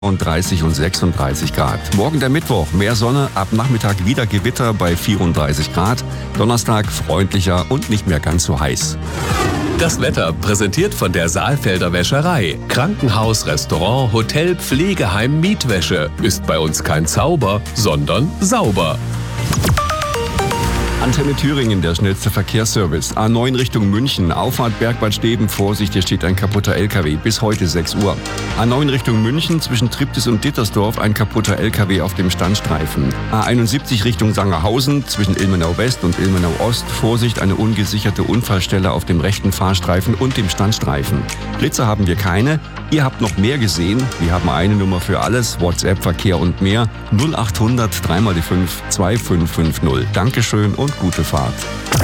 30 und 36 Grad. Morgen der Mittwoch, mehr Sonne, ab Nachmittag wieder Gewitter bei 34 Grad. Donnerstag freundlicher und nicht mehr ganz so heiß. Das Wetter präsentiert von der Saalfelder Wäscherei. Krankenhaus, Restaurant, Hotel, Pflegeheim, Mietwäsche. Ist bei uns kein Zauber, sondern sauber. Antenne Thüringen, der schnellste Verkehrsservice. A9 Richtung München, Auffahrt Bergbad Steben, Vorsicht, hier steht ein kaputter LKW, bis heute 6 Uhr. A9 Richtung München, zwischen Triptis und Dittersdorf, ein kaputter LKW auf dem Standstreifen. A71 Richtung Sangerhausen, zwischen Ilmenau West und Ilmenau Ost, Vorsicht, eine ungesicherte Unfallstelle auf dem rechten Fahrstreifen und dem Standstreifen. Blitzer haben wir keine. Ihr habt noch mehr gesehen. Wir haben eine Nummer für alles, WhatsApp, Verkehr und mehr. 0800 3x5 2550. Dankeschön und gute Fahrt.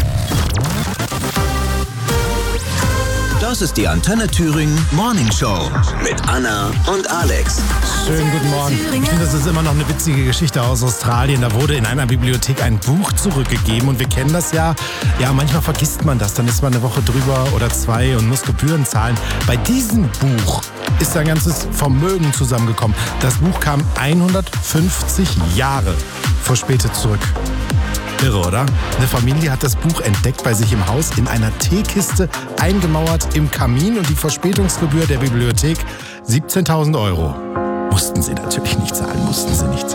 Das ist die Antenne Thüringen Morning Show mit Anna und Alex. Schönen guten Morgen. Ich finde, das ist immer noch eine witzige Geschichte aus Australien. Da wurde in einer Bibliothek ein Buch zurückgegeben und wir kennen das ja. Ja, manchmal vergisst man das. Dann ist man eine Woche drüber oder 2 und muss Gebühren zahlen. Bei diesem Buch ist ein ganzes Vermögen zusammengekommen. Das Buch kam 150 Jahre verspätet zurück. Irre, oder? Eine Familie hat das Buch entdeckt bei sich im Haus in einer Teekiste, eingemauert im Kamin, und die Verspätungsgebühr der Bibliothek 17.000 €. Mussten sie natürlich nicht zahlen,